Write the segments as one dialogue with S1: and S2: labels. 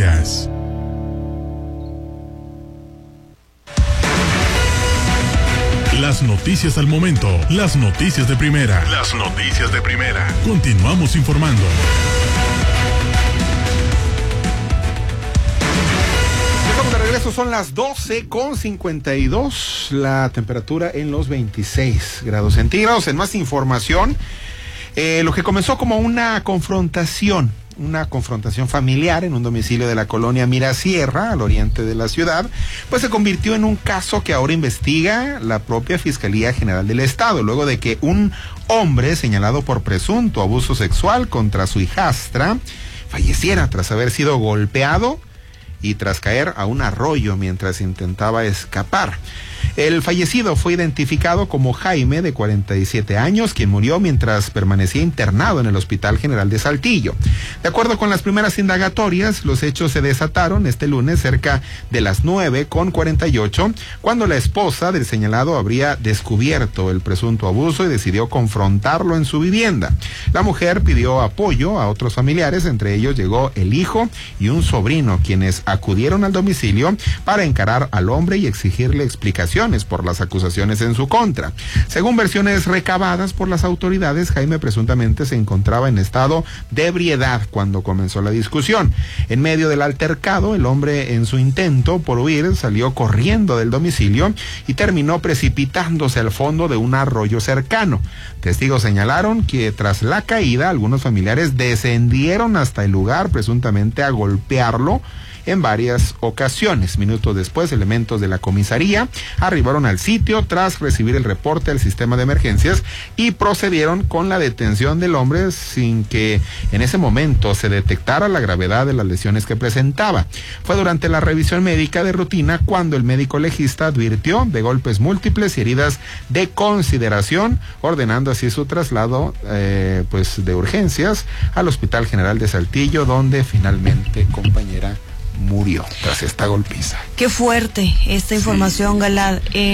S1: noticias. Las noticias al momento, las noticias de primera. Las noticias de primera. Continuamos informando.
S2: Estamos de regreso, son las 12:52, la temperatura en los 26 grados centígrados. En más información, lo que comenzó como una confrontación familiar en un domicilio de la colonia Mirasierra, al oriente de la ciudad, pues se convirtió en un caso que ahora investiga la propia Fiscalía General del Estado, luego de que un hombre señalado por presunto abuso sexual contra su hijastra falleciera tras haber sido golpeado y tras caer a un arroyo mientras intentaba escapar. El fallecido fue identificado como Jaime, de 47 años, quien murió mientras permanecía internado en el Hospital General de Saltillo. De acuerdo con las primeras indagatorias, los hechos se desataron este lunes cerca de las 9:48, cuando la esposa del señalado habría descubierto el presunto abuso y decidió confrontarlo en su vivienda. La mujer pidió apoyo a otros familiares, entre ellos llegó el hijo y un sobrino, quienes acudieron al domicilio para encarar al hombre y exigirle explicaciones por las acusaciones en su contra. Según versiones recabadas por las autoridades, Jaime presuntamente se encontraba en estado de ebriedad cuando comenzó la discusión. En medio del altercado, el hombre, en su intento por huir, salió corriendo del domicilio y terminó precipitándose al fondo de un arroyo cercano. Testigos señalaron que tras la caída, algunos familiares descendieron hasta el lugar presuntamente a golpearlo en varias ocasiones. Minutos después, elementos de la comisaría arribaron al sitio tras recibir el reporte al sistema de emergencias y procedieron con la detención del hombre sin que en ese momento se detectara la gravedad de las lesiones que presentaba. Fue durante la revisión médica de rutina cuando el médico legista advirtió de golpes múltiples y heridas de consideración, ordenando así su traslado de urgencias al Hospital General de Saltillo, donde finalmente, compañera, murió tras esta golpiza.
S3: Qué fuerte esta información, Galad.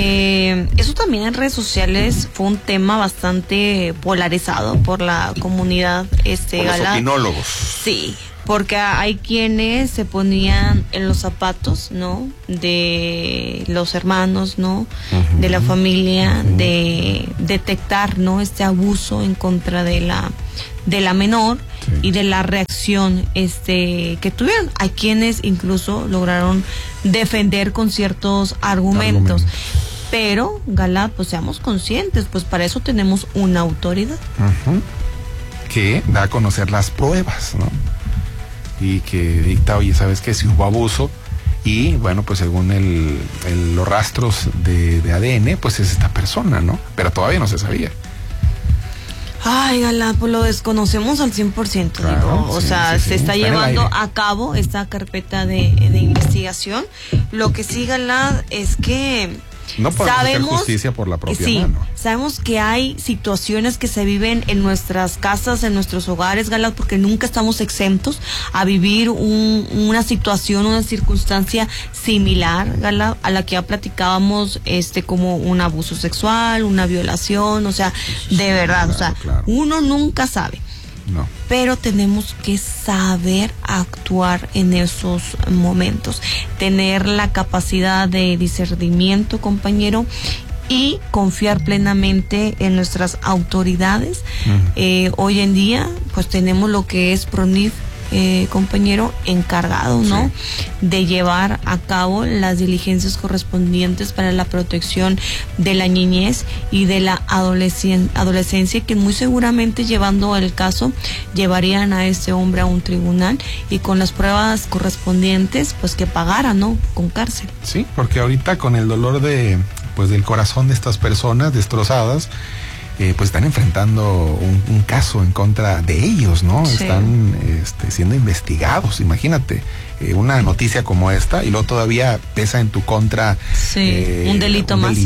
S3: Eso también en redes sociales fue un tema bastante polarizado por la comunidad, por
S2: Galad. Los opinólogos.
S3: Sí, porque hay quienes se ponían en los zapatos, ¿no?, de los hermanos, ¿no?, de la familia, de detectar, ¿no?, este abuso en contra de la menor, sí, y de la reacción que tuvieron. Hay quienes incluso lograron defender con ciertos argumentos. Pero, Galad, pues seamos conscientes, pues para eso tenemos una autoridad.
S2: Que da a conocer las pruebas, ¿no? Y que dicta, oye, ¿sabes qué? Si hubo abuso, y bueno, pues según los rastros de ADN, pues es esta persona, ¿no? Pero todavía no se sabía.
S3: Ay, Galad, pues lo desconocemos al 100%, claro, digo. O sea, se está llevando a cabo esta carpeta de investigación. Lo que sí, Galad, es que
S2: no podemos hacer justicia por la propia mano.
S3: Sabemos que hay situaciones que se viven en nuestras casas, en nuestros hogares, Galad, porque nunca estamos exentos a vivir una situación, una circunstancia similar, Galad, a la que ya platicábamos, como un abuso sexual, una violación, o sea, de verdad, claro. Uno nunca sabe. No. Pero tenemos que saber actuar en esos momentos, tener la capacidad de discernimiento, compañero, y confiar plenamente en nuestras autoridades. Hoy en día, pues tenemos lo que es PRONIF, compañero, encargado, ¿no?, sí, de llevar a cabo las diligencias correspondientes para la protección de la niñez y de la adolescencia, que muy seguramente, llevando el caso, llevarían a este hombre a un tribunal y con las pruebas correspondientes, pues que pagara, ¿no?, con cárcel.
S2: Sí, porque ahorita con el dolor del corazón de estas personas destrozadas, pues están enfrentando un caso en contra de ellos, ¿no? Sí. Están siendo investigados, imagínate, una noticia como esta, y luego todavía pesa en tu contra,
S3: sí, un delito más.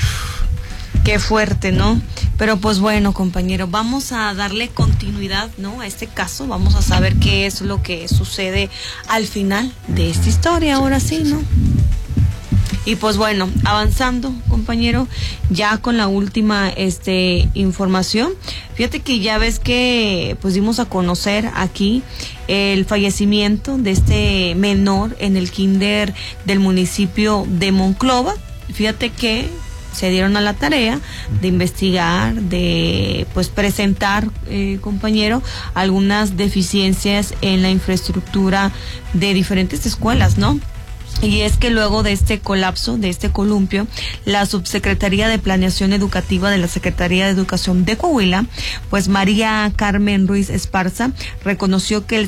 S3: Qué fuerte, ¿no? Pero pues bueno, compañero, vamos a darle continuidad, ¿no?, a este caso. Vamos a saber qué es lo que sucede al final de esta historia, ahora sí, ¿no? Y pues bueno, avanzando, compañero, ya con la última información. Fíjate que ya ves que pues dimos a conocer aquí el fallecimiento de este menor en el kinder del municipio de Monclova. Fíjate que se dieron a la tarea de investigar, de pues presentar, compañero, algunas deficiencias en la infraestructura de diferentes escuelas, ¿no? Y es que luego de este colapso, de este columpio, la Subsecretaría de Planeación Educativa de la Secretaría de Educación de Coahuila, pues María Carmen Ruiz Esparza, reconoció que el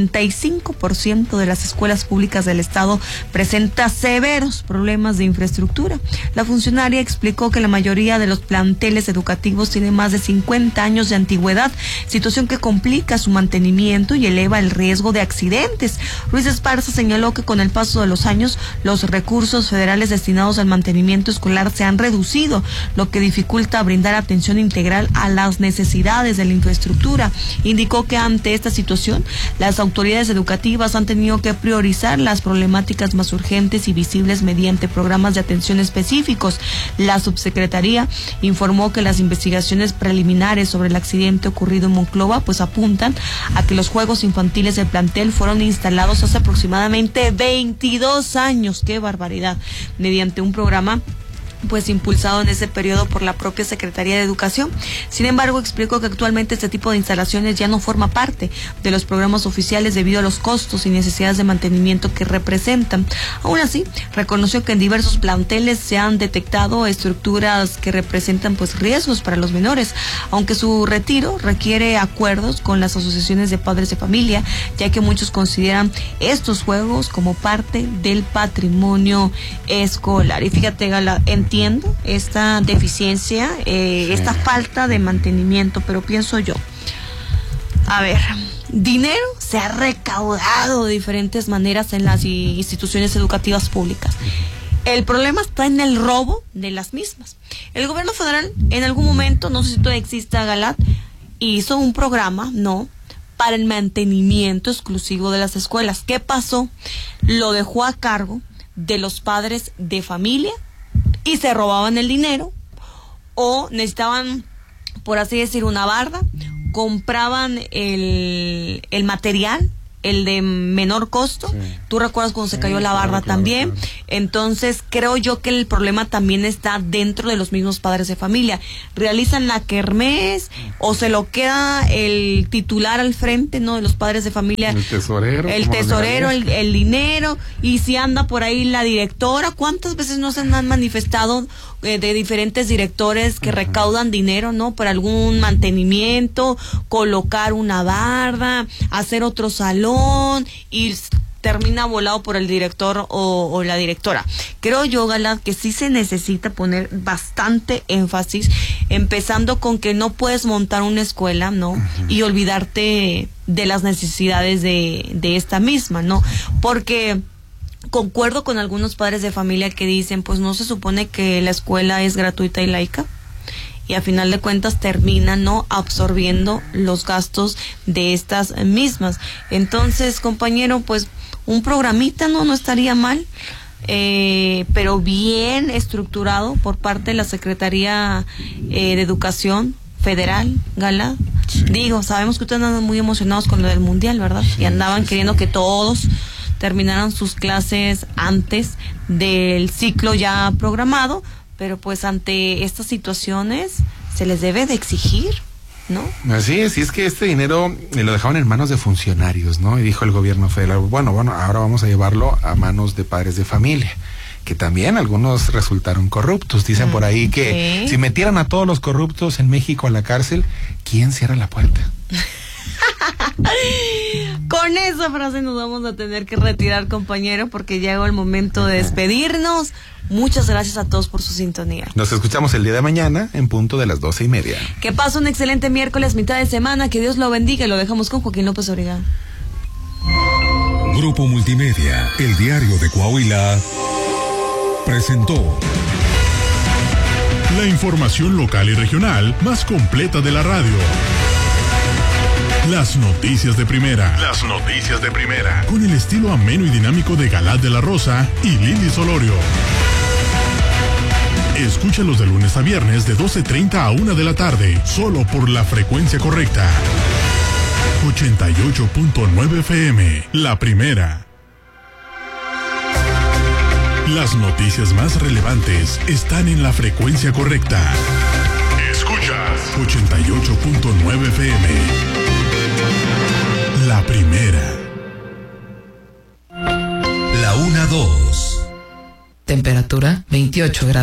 S3: 75% de las escuelas públicas del estado presenta severos problemas de infraestructura. La funcionaria explicó que la mayoría de los planteles educativos tienen más de 50 años de antigüedad, situación que complica su mantenimiento y eleva el riesgo de accidentes. Ruiz Esparza señaló que con el paso de los años, los recursos federales destinados al mantenimiento escolar se han reducido, lo que dificulta brindar atención integral a las necesidades de la infraestructura. Indicó que ante esta situación, las autoridades educativas han tenido que priorizar las problemáticas más urgentes y visibles mediante programas de atención específicos. La subsecretaría informó que las investigaciones preliminares sobre el accidente ocurrido en Monclova pues apuntan a que los juegos infantiles del plantel fueron instalados hace aproximadamente 22 años, qué barbaridad, mediante un programa pues impulsado en ese periodo por la propia Secretaría de Educación. Sin embargo, explicó que actualmente este tipo de instalaciones ya no forma parte de los programas oficiales debido a los costos y necesidades de mantenimiento que representan. Aún así, reconoció que en diversos planteles se han detectado estructuras que representan pues riesgos para los menores, aunque su retiro requiere acuerdos con las asociaciones de padres de familia, ya que muchos consideran estos juegos como parte del patrimonio escolar. Y fíjate, Gala, entiendo esta deficiencia, esta falta de mantenimiento, pero pienso yo, a ver, dinero se ha recaudado de diferentes maneras en las instituciones educativas públicas. El problema está en el robo de las mismas. El gobierno federal en algún momento, no sé si todavía exista, Galat, hizo un programa, ¿no?, para el mantenimiento exclusivo de las escuelas. ¿Qué pasó? Lo dejó a cargo de los padres de familia y se robaban el dinero, o necesitaban, por así decir, una barda, compraban el material, el de menor costo. Sí. Tú recuerdas cuando se cayó la barda también. Claro. Entonces creo yo que el problema también está dentro de los mismos padres de familia. Realizan la kermés o se lo queda el titular al frente, ¿no?, de los padres de familia. El tesorero, el dinero. Y si anda por ahí la directora, ¿cuántas veces no se han manifestado de diferentes directores que recaudan dinero, ¿no?, para algún mantenimiento, colocar una barda, hacer otro salón, y termina volado por el director o la directora? Creo yo, Galad, que sí se necesita poner bastante énfasis, empezando con que no puedes montar una escuela, ¿no?, y olvidarte de las necesidades de esta misma, ¿no? Porque concuerdo con algunos padres de familia que dicen, pues no se supone que la escuela es gratuita y laica, y a final de cuentas terminan, ¿no?, absorbiendo los gastos de estas mismas. Entonces, compañero, pues un programita no estaría mal, pero bien estructurado por parte de la Secretaría de Educación Federal, Gala. Sí. Digo, sabemos que ustedes andan muy emocionados con lo del Mundial, ¿verdad? Sí, y andaban queriendo que todos terminaran sus clases antes del ciclo ya programado, pero pues ante estas situaciones se les debe de exigir, ¿no?
S2: Así es, y es que este dinero lo dejaban en manos de funcionarios, ¿no? Y dijo el gobierno federal, bueno, ahora vamos a llevarlo a manos de padres de familia, que también algunos resultaron corruptos. Dicen por ahí que si metieran a todos los corruptos en México a la cárcel, ¿quién cierra la puerta?
S3: Con esa frase nos vamos a tener que retirar, compañero, porque llegó el momento de despedirnos. Muchas gracias a todos por su sintonía.
S2: Nos escuchamos el día de mañana en punto de las 12:30.
S3: Que pase un excelente miércoles, mitad de semana. Que Dios lo bendiga. Y lo dejamos con Joaquín López Obregón.
S1: Grupo Multimedia, el diario de Coahuila, presentó la información local y regional más completa de la radio. Las noticias de primera. Las noticias de primera. Con el estilo ameno y dinámico de Galad de la Rosa y Lili Solorio. Escúchalos de lunes a viernes de 12:30 a 1 de la tarde, solo por la frecuencia correcta. 88.9 FM, la primera. Las noticias más relevantes están en la frecuencia correcta. Escuchas 88.9 FM. La primera.
S4: La 1-2.
S5: Temperatura 28 grados.